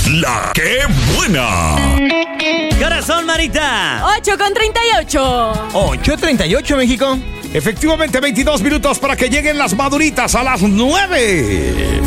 La que buena. Corazón, Marita. 8:38. 8:38, México. Efectivamente, 22 minutos para que lleguen las maduritas a las 9.